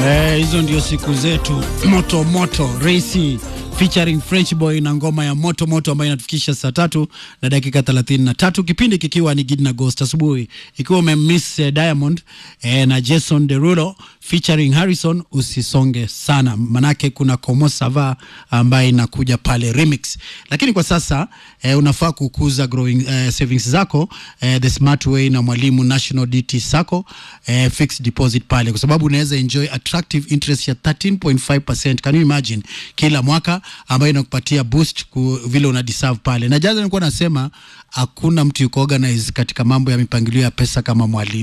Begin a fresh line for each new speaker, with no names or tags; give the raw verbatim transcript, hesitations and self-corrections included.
Eh, hizo ndio siku zetu moto moto Racy featuring French Boy na ngoma ya moto moto ambayo inatufikisha saa tatu na dakika thelathini na tatu, kipindi kikiwa ni Gidna Ghost asubuhi. Ikiwa umemiss eh, Diamond eh, na Jason Derulo featuring Harrison, usisonge sana manake kuna Como Sava ambayo inakuja pale remix. Lakini kwa sasa eh, unafaa kukuza growing eh, savings zako eh, the smart way na Mwalimu National D T Sacco eh, fixed deposit pale, kwa sababu unaweza enjoy attractive interest ya thirteen point five percent. Can you imagine kila mwaka, ambayo inakupatia boost ku vile una deserve pale. Na jaza nilikuwa nasema hakuna mtu yuko organize katika mambo ya mipangilio ya pesa kama Mwalimu.